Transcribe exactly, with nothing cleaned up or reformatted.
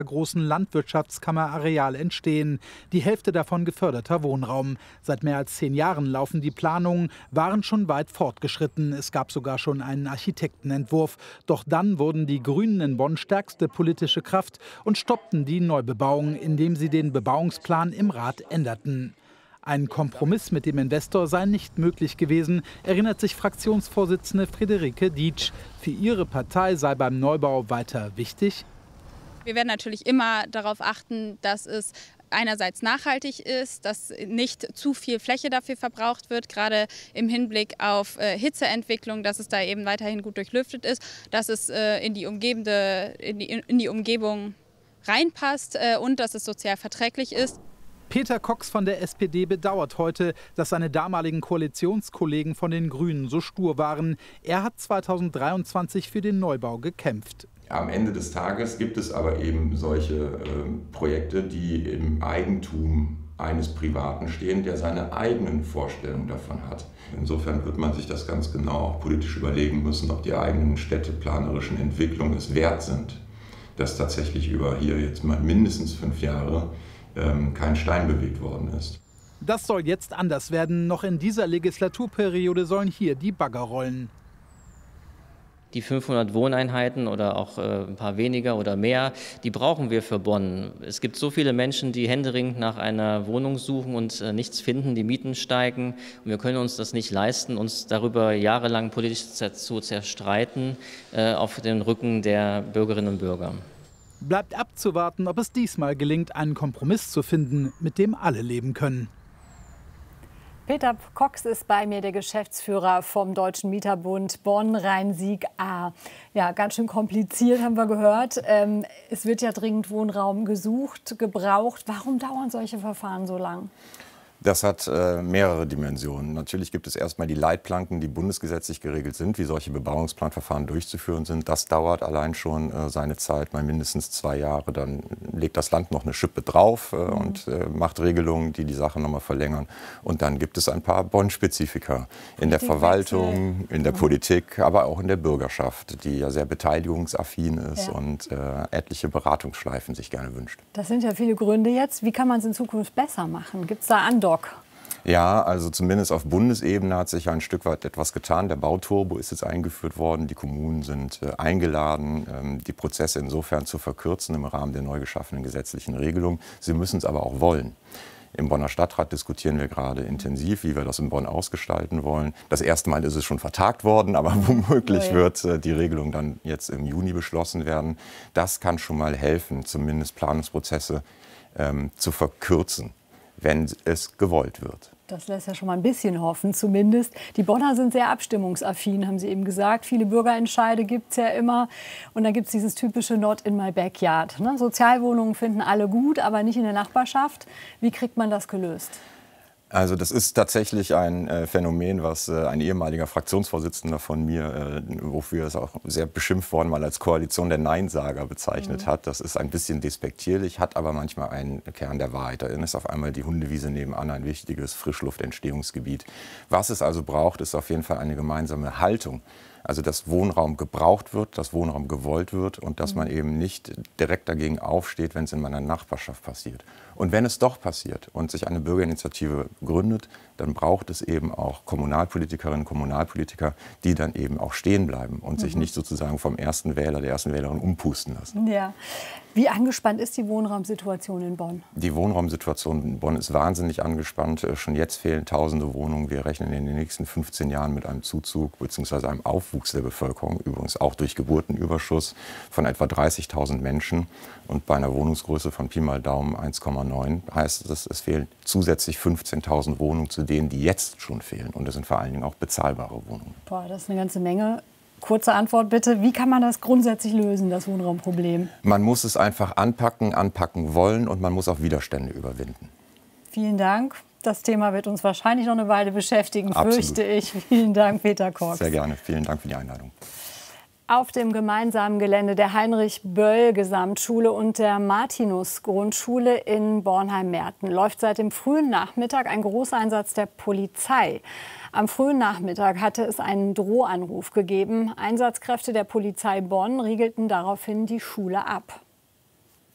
großen Landwirtschaftskammer-Areal entstehen. Die Hälfte davon geförderter Wohnraum. Seit mehr als zehn Jahren laufen die Planungen, waren schon weit fortgeschritten. Es gab sogar schon einen Architektenentwurf. Doch dann wurden die Grünen in Bonn stärkste politische Kraft und stoppten die Neubebauung, indem sie den Bebauungsplan im Rat änderten. Ein Kompromiss mit dem Investor sei nicht möglich gewesen, erinnert sich Fraktionsvorsitzende Friederike Dietsch. Für ihre Partei sei beim Neubau weiter wichtig: Wir werden natürlich immer darauf achten, dass es einerseits nachhaltig ist, dass nicht zu viel Fläche dafür verbraucht wird, gerade im Hinblick auf äh, Hitzeentwicklung, dass es da eben weiterhin gut durchlüftet ist, dass es äh, in die umgebende, in die, in die Umgebung reinpasst äh, und dass es sozial verträglich ist. Peter Cox von der S P D bedauert heute, dass seine damaligen Koalitionskollegen von den Grünen so stur waren. Er hat zweitausenddreiundzwanzig für den Neubau gekämpft. Am Ende des Tages gibt es aber eben solche äh, Projekte, die im Eigentum eines Privaten stehen, der seine eigenen Vorstellungen davon hat. Insofern wird man sich das ganz genau auch politisch überlegen müssen, ob die eigenen städteplanerischen Entwicklungen es wert sind, dass tatsächlich über hier jetzt mal mindestens fünf Jahre ähm, kein Stein bewegt worden ist. Das soll jetzt anders werden. Noch in dieser Legislaturperiode sollen hier die Bagger rollen. Die fünfhundert Wohneinheiten oder auch äh, ein paar weniger oder mehr, die brauchen wir für Bonn. Es gibt so viele Menschen, die händeringend nach einer Wohnung suchen und äh, nichts finden, die Mieten steigen. Und wir können uns das nicht leisten, uns darüber jahrelang politisch zu zerstreiten äh, auf den Rücken der Bürgerinnen und Bürger. Bleibt abzuwarten, ob es diesmal gelingt, einen Kompromiss zu finden, mit dem alle leben können. Peter Cox ist bei mir, der Geschäftsführer vom Deutschen Mieterbund Bonn-Rhein-Sieg-A. Ja, ganz schön kompliziert, haben wir gehört. Ähm, es wird ja dringend Wohnraum gesucht, gebraucht. Warum dauern solche Verfahren so lang? Das hat äh, mehrere Dimensionen. Natürlich gibt es erstmal die Leitplanken, die bundesgesetzlich geregelt sind, wie solche Bebauungsplanverfahren durchzuführen sind. Das dauert allein schon äh, seine Zeit, mal mindestens zwei Jahre. Dann legt das Land noch eine Schippe drauf äh, mhm. und äh, macht Regelungen, die die Sache noch mal verlängern. Und dann gibt es ein paar Bonn-Spezifika in der Verwaltung, in der mhm. Politik, aber auch in der Bürgerschaft, die ja sehr beteiligungsaffin ist ja. und äh, etliche Beratungsschleifen sich gerne wünscht. Das sind ja viele Gründe jetzt. Wie kann man es in Zukunft besser machen? Gibt es da Andock? Ja, also zumindest auf Bundesebene hat sich ein Stück weit etwas getan. Der Bauturbo ist jetzt eingeführt worden. Die Kommunen sind äh, eingeladen, ähm, die Prozesse insofern zu verkürzen im Rahmen der neu geschaffenen gesetzlichen Regelung. Sie müssen es aber auch wollen. Im Bonner Stadtrat diskutieren wir gerade intensiv, wie wir das in Bonn ausgestalten wollen. Das erste Mal ist es schon vertagt worden, aber womöglich ja. wird äh, die Regelung dann jetzt im Juni beschlossen werden. Das kann schon mal helfen, zumindest Planungsprozesse ähm, zu verkürzen, wenn es gewollt wird. Das lässt ja schon mal ein bisschen hoffen, zumindest. Die Bonner sind sehr abstimmungsaffin, haben Sie eben gesagt. Viele Bürgerentscheide gibt es ja immer. Und dann gibt es dieses typische Not in my backyard. Ne? Sozialwohnungen finden alle gut, aber nicht in der Nachbarschaft. Wie kriegt man das gelöst? Also das ist tatsächlich ein äh, Phänomen, was äh, ein ehemaliger Fraktionsvorsitzender von mir, äh, wofür es auch sehr beschimpft worden, mal als Koalition der Neinsager bezeichnet mhm. hat. Das ist ein bisschen despektierlich, hat aber manchmal einen Kern der Wahrheit. Da ist auf einmal die Hundewiese nebenan ein wichtiges Frischluftentstehungsgebiet. Was es also braucht, ist auf jeden Fall eine gemeinsame Haltung. Also dass Wohnraum gebraucht wird, dass Wohnraum gewollt wird und dass man eben nicht direkt dagegen aufsteht, wenn es in meiner Nachbarschaft passiert. Und wenn es doch passiert und sich eine Bürgerinitiative gründet, dann braucht es eben auch Kommunalpolitikerinnen und Kommunalpolitiker, die dann eben auch stehen bleiben und mhm. sich nicht sozusagen vom ersten Wähler, der ersten Wählerin umpusten lassen. Ja. Wie angespannt ist die Wohnraumsituation in Bonn? Die Wohnraumsituation in Bonn ist wahnsinnig angespannt. Schon jetzt fehlen tausende Wohnungen. Wir rechnen in den nächsten fünfzehn Jahren mit einem Zuzug bzw. einem Aufwuchs der Bevölkerung, übrigens auch durch Geburtenüberschuss von etwa dreißigtausend Menschen. Und bei einer Wohnungsgröße von Pi mal Daumen eins Komma neun heißt es, es fehlen zusätzlich fünfzehntausend Wohnungen zu denen, die jetzt schon fehlen. Und es sind vor allen Dingen auch bezahlbare Wohnungen. Boah, das ist eine ganze Menge. Kurze Antwort bitte. Wie kann man das grundsätzlich lösen, das Wohnraumproblem? Man muss es einfach anpacken, anpacken wollen und man muss auch Widerstände überwinden. Vielen Dank. Das Thema wird uns wahrscheinlich noch eine Weile beschäftigen, Absolut. fürchte ich. Vielen Dank, Peter Cox. Sehr gerne. Vielen Dank für die Einladung. Auf dem gemeinsamen Gelände der Heinrich-Böll-Gesamtschule und der Martinus-Grundschule in Bornheim-Merten läuft seit dem frühen Nachmittag ein Großeinsatz der Polizei. Am frühen Nachmittag hatte es einen Drohanruf gegeben. Einsatzkräfte der Polizei Bonn riegelten daraufhin die Schule ab.